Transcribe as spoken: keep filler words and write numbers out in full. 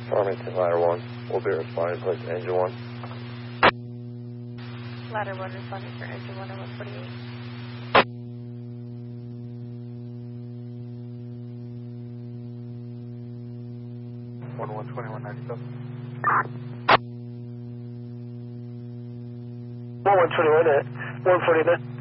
Farmington, ladder one. We'll be responding to engine one. Ladder one responding for engine one and one forty-eight. one one twenty-one ninety-seven. one one twenty-one at one forty-nine.